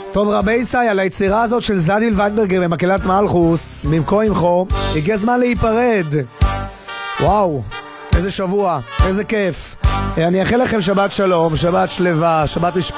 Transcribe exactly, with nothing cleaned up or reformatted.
טוב רבי ישי, על היצירה הזאת של זדיל ויינברגר במקהלת מלכוס, ממקו עמכו, הגיע זמן להיפרד. וואו, איזה שבוע, איזה כיף. אני אאחל לכם שבת שלום, שבת שלווה, שבת משפט.